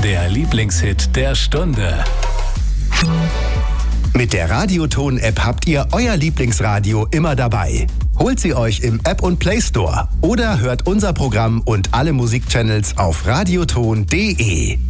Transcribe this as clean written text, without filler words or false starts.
Der Lieblingshit der Stunde. Mit der Radioton-App habt ihr euer Lieblingsradio immer dabei. Holt sie euch im App und Play Store oder hört unser Programm und alle Musikchannels auf radioton.de.